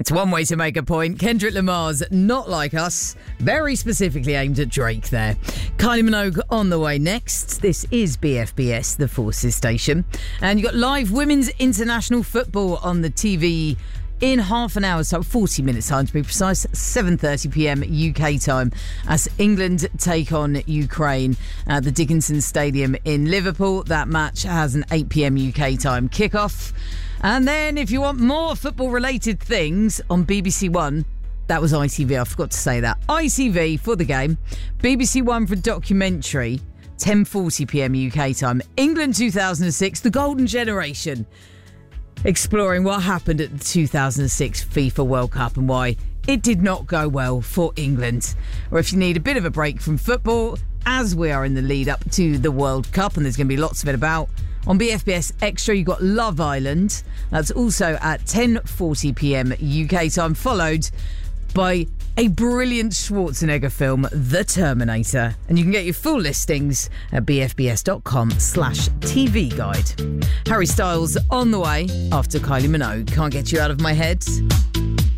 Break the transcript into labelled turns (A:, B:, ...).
A: It's one way to make a point. Kendrick Lamar's Not Like Us, very specifically aimed at Drake there. Kylie Minogue on the way next. This is BFBS, the Forces station. And you've got live women's international football on the TV in half an hour, so 40 minutes time to be precise, 7:30pm UK time, as England take on Ukraine at the Dickinson Stadium in Liverpool. That match has an 8pm UK time kickoff. And then if you want more football related things on BBC One, that was ITV, I forgot to say that. ITV for the game, BBC One for documentary, 10:40pm UK time. England 2006, the golden generation. Exploring what happened at the 2006 FIFA World Cup and why it did not go well for England. Or if you need a bit of a break from football, as we are in the lead up to the World Cup, and there's going to be lots of it about, on BFBS Extra you've got Love Island. That's also at 10:40pm UK time, followed by a brilliant Schwarzenegger film, The Terminator. And you can get your full listings at bfbs.com/TV guide. Harry Styles on the way after Kylie Minogue. Can't Get You Out of My Head.